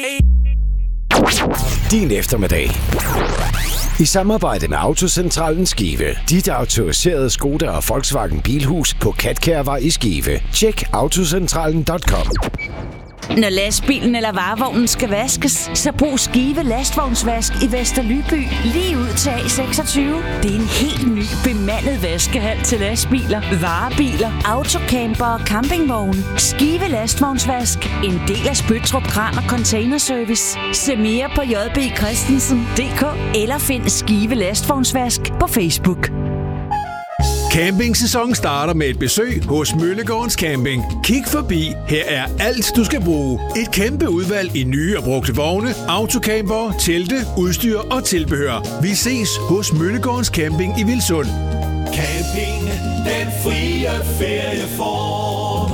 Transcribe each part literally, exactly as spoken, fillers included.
Din eftermiddag. I samarbejde med Autocentralen Skive. Dit autoriserede Skoda og Volkswagen Bilhus på Katkærvej i Skive. Tjek autocentralen punktum com. Når lastbilen eller varevognen skal vaskes, så brug Skive Lastvognsvask i Vesterlyby lige ud til A seksogtyve. Det er en helt ny bemandet vaskehal til lastbiler, varebiler, autocamper og campingvogne. Skive Lastvognsvask, en del af Spøttrup Kran og Container Service. Se mere på j b christensen punktum d k eller find Skive Lastvognsvask på Facebook. Campingsæsonen starter med et besøg hos Møllegårdens Camping. Kig forbi. Her er alt, du skal bruge. Et kæmpe udvalg i nye og brugte vogne, autocamper, telte, udstyr og tilbehør. Vi ses hos Møllegårdens Camping i Vilsund. Camping, den frie ferieform.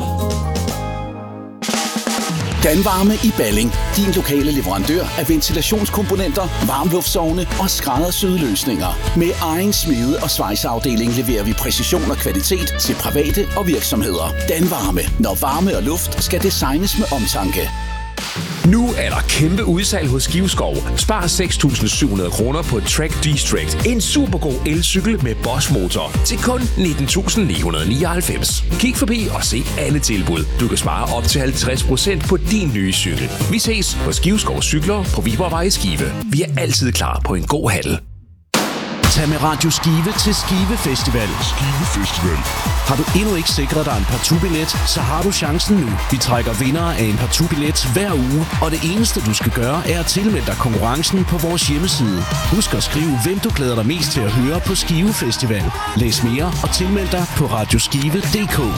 Danvarme i Balling. Din lokale leverandør af ventilationskomponenter, varmluftsovne og skræddersyede løsninger. Med egen smede- og svejseafdeling leverer vi præcision og kvalitet til private og virksomheder. Danvarme. Når varme og luft skal designes med omtanke. Nu er der kæmpe udsalg hos Skiveskov. Spar seks tusind syv hundrede kroner på Trek District. En supergod elcykel med Bosch-motor til kun nitten tusind ni hundrede nioghalvfems. Kig forbi og se alle tilbud. Du kan spare op til halvtreds procent på din nye cykel. Vi ses på Skiveskov Cykler på Viborgvej i Skive. Vi er altid klar på en god handel. Tag med Radio Skive til Skive Festival. Skive Festival. Har du endnu ikke sikret dig en partout-billet, så har du chancen nu. Vi trækker vindere af en partout-billet hver uge, og det eneste du skal gøre er at tilmelde dig konkurrencen på vores hjemmeside. Husk at skrive, hvem du glæder dig mest til at høre på Skive Festival. Læs mere og tilmeld dig på radioskive punktum d k.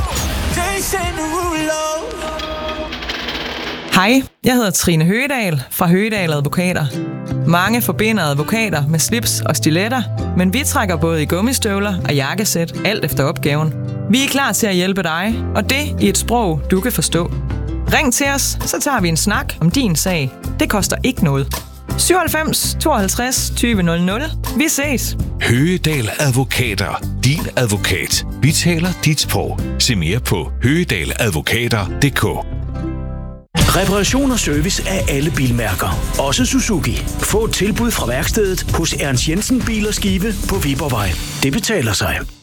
Hej, jeg hedder Trine Høgedal fra Høgedal Advokater. Mange forbinder advokater med slips og stiletter, men vi trækker både i gummistøvler og jakkesæt, alt efter opgaven. Vi er klar til at hjælpe dig, og det i et sprog, du kan forstå. Ring til os, så tager vi en snak om din sag. Det koster ikke noget. syvoghalvfems tooghalvtreds tyve nul nul. Vi ses. Høgedal Advokater. Din advokat. Vi taler dit sprog. Se mere på høgedaladvokater punktum d k. Reparation og service af alle bilmærker. Også Suzuki. Få et tilbud fra værkstedet hos Ernst Jensen Bil og Skive på Viborgvej. Det betaler sig.